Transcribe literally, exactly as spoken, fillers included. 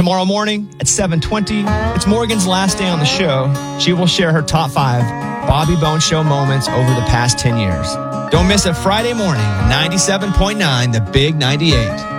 Tomorrow morning at seven twenty, it's Morgan's last day on the show. She will share her top five Bobby Bones Show moments over the past ten years. Don't miss it Friday morning, ninety-seven point nine, The Big ninety-eight.